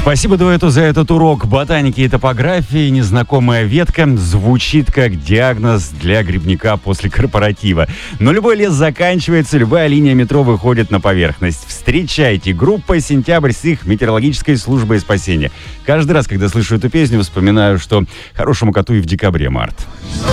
Спасибо дуэту за этот урок ботаники и топографии. Незнакомая ветка звучит как диагноз для грибника после корпоратива. Но любой лес заканчивается, любая линия метро выходит на поверхность. Встречайте, группа «Сентябрь» с их метеорологической службой спасения. Каждый раз, когда слышу эту песню, вспоминаю, что хорошему коту и в декабре март.